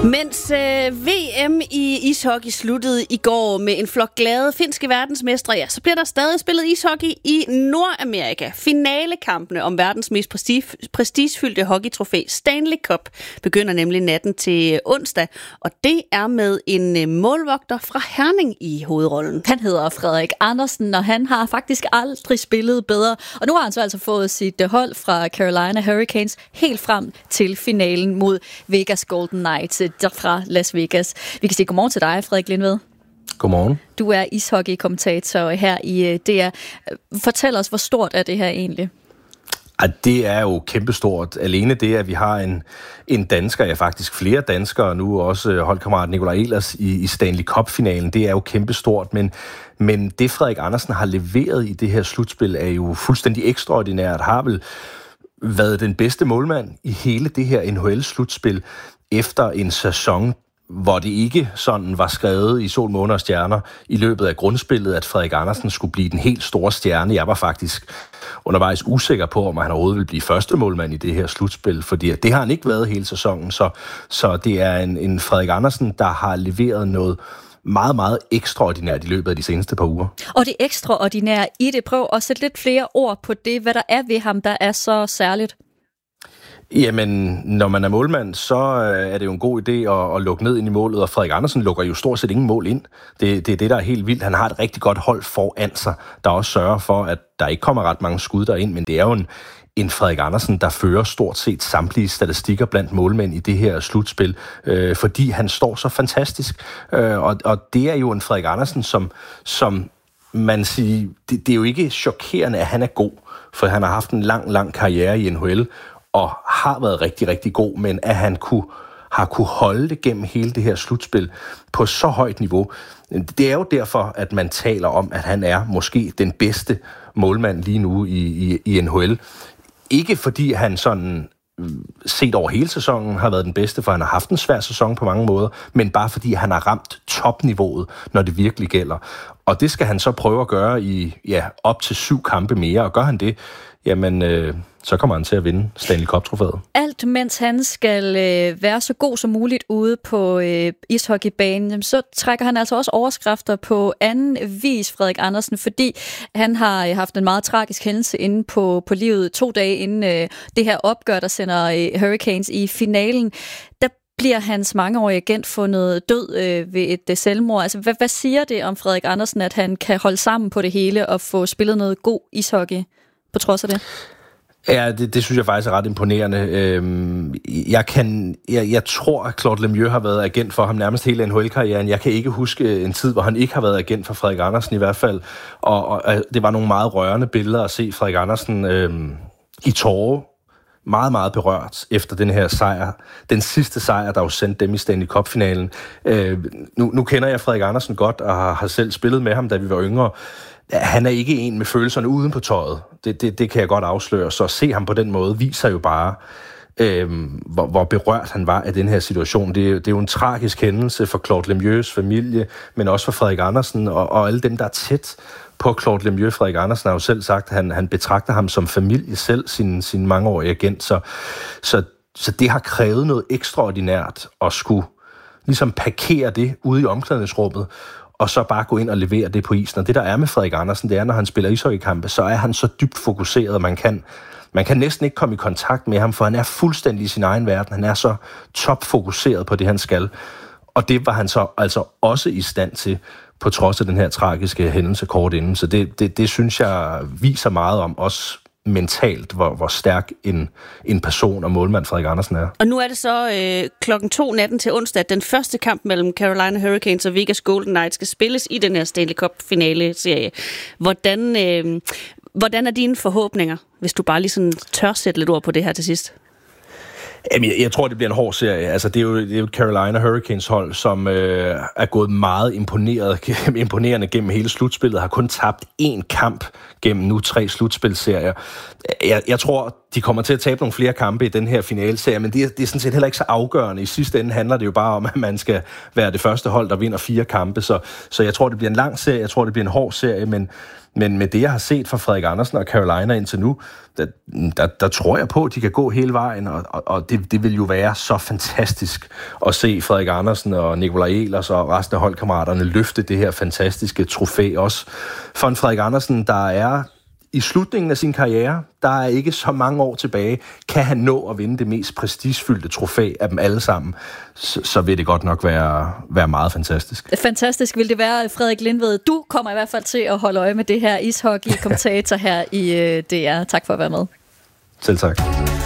Mens VM i ishockey sluttede i går med en flok glade finske verdensmestre, ja, så bliver der stadig spillet ishockey i Nordamerika. Finalekampene om verdens mest prestigefyldte hockeytrofæ, Stanley Cup, begynder nemlig natten til onsdag, og det er med en målvogter fra Herning i hovedrollen. Han hedder Frederik Andersen, og han har faktisk aldrig spillet bedre. Og nu har han så altså fået sit hold fra Carolina Hurricanes helt frem til finalen mod Vegas Golden Knights fra Las Vegas. Vi kan sige godmorgen til dig, Frederik Lindved. Godmorgen. Du er ishockey-kommentator her i DR. Fortæl os, hvor stort er det her egentlig? Det er jo kæmpestort. Alene det, at vi har en dansker, ja faktisk flere danskere, nu også holdkammerat Nikolaj Ehlers i Stanley Cup-finalen, det er jo kæmpestort, men det Frederik Andersen har leveret i det her slutspil er jo fuldstændig ekstraordinært, har vel været den bedste målmand i hele det her NHL-slutspil efter en sæson, hvor det ikke sådan var skrevet i sol, måne og stjerner i løbet af grundspillet, at Frederik Andersen skulle blive den helt store stjerne. Jeg var faktisk undervejs usikker på, om han overhovedet ville blive første målmand i det her slutspil, fordi det har han ikke været hele sæsonen, så det er en Frederik Andersen, der har leveret noget meget, meget ekstraordinært i løbet af de seneste par uger. Og det ekstraordinære i det, prøv at sætte lidt flere ord på det, hvad der er ved ham, der er så særligt. Jamen, når man er målmand, så er det jo en god idé at lukke ned ind i målet, og Frederik Andersen lukker jo stort set ingen mål ind. Det er det, der er helt vildt. Han har et rigtig godt hold foran sig, der også sørger for, at der ikke kommer ret mange skud derind, men det er jo en Frederik Andersen, der fører stort set samtlige statistikker blandt målmænd i det her slutspil, fordi han står så fantastisk. Og det er jo en Frederik Andersen, som man siger, det er jo ikke chokerende, at han er god, for han har haft en lang karriere i NHL, og har været rigtig, rigtig god, men at han har kunne holde det gennem hele det her slutspil på så højt niveau. Det er jo derfor, at man taler om, at han er måske den bedste målmand lige nu i NHL. Ikke fordi han sådan set over hele sæsonen har været den bedste, for han har haft en svær sæson på mange måder, men bare fordi han har ramt topniveauet, når det virkelig gælder. Og det skal han så prøve at gøre i op til 7 kampe mere, og gør han det, jamen så kommer han til at vinde Stanley Cup-trofæet. Alt mens han skal være så god som muligt ude på ishockeybanen, så trækker han altså også overskrifter på anden vis, Frederik Andersen, fordi han har haft en meget tragisk hændelse inde på livet 2 dage inden det her opgør, der sender Hurricanes i finalen. Der bliver hans mangeårige agent fundet død ved et selvmord. Altså, hvad siger det om Frederik Andersen, at han kan holde sammen på det hele og få spillet noget god ishockey på trods af det? Ja, det synes jeg faktisk er ret imponerende. Jeg tror, at Claude Lemieux har været agent for ham nærmest hele NHL-karrieren. Jeg kan ikke huske en tid, hvor han ikke har været agent for Frederik Andersen i hvert fald. Og det var nogle meget rørende billeder at se Frederik Andersen i tårer. Meget, meget berørt efter den her sejr. Den sidste sejr, der jo sendte dem i Stanley Cup-finalen. Nu kender jeg Frederik Andersen godt, og har selv spillet med ham, da vi var yngre. Han er ikke en med følelserne uden på tøjet. Det kan jeg godt afsløre. Så at se ham på den måde viser jo bare, hvor berørt han var af den her situation. Det er jo en tragisk hændelse for Claude Lemieux familie, men også for Frederik Andersen og alle dem, der er tæt på Claude Lemieux. Frederik Andersen har jo selv sagt, at han betragter ham som familie selv, sin mangeårige agent. Så det har krævet noget ekstraordinært at skulle ligesom parkere det ude i omklædningsrummet, og så bare gå ind og levere det på isen. Og det, der er med Frederik Andersen, det er, når han spiller ishockeykampe, så er han så dybt fokuseret, man kan næsten ikke komme i kontakt med ham, for han er fuldstændig i sin egen verden. Han er så topfokuseret på det, han skal. Og det var han så altså også i stand til, på trods af den her tragiske hændelse kort inden. Så det synes jeg viser meget om os mentalt, hvor stærk en person og målmand Frederik Andersen er. Og nu er det så 2:00 natten til onsdag, at den første kamp mellem Carolina Hurricanes og Vegas Golden Knights skal spilles i den her Stanley Cup-finale-serie. Hvordan er dine forhåbninger, hvis du bare lige sådan tør sætte lidt ord på det her til sidst? Jamen, jeg tror, det bliver en hård serie. Altså, det er jo Carolina Hurricanes hold, som er gået meget imponerende gennem hele slutspillet, har kun tabt 1 kamp gennem nu 3 slutspilserier. Jeg tror, de kommer til at tabe nogle flere kampe i den her finaleserie, men det er sådan set heller ikke så afgørende. I sidste ende handler det jo bare om, at man skal være det første hold, der vinder 4 kampe. Så jeg tror, det bliver en lang serie, jeg tror, det bliver en hård serie, Men med det, jeg har set fra Frederik Andersen og Carolina indtil nu, der tror jeg på, at de kan gå hele vejen, og det vil jo være så fantastisk at se Frederik Andersen og Nikolaj Ehlers og resten af holdkammeraterne løfte det her fantastiske trofæ også. For en Frederik Andersen, der er i slutningen af sin karriere, der er ikke så mange år tilbage, kan han nå at vinde det mest prestigefyldte trofæ af dem alle sammen, så vil det godt nok være meget fantastisk. Fantastisk vil det være, Frederik Lindved. Du kommer i hvert fald til at holde øje med det her ishockey-kommentator her i DR. Tak for at være med. Selv tak.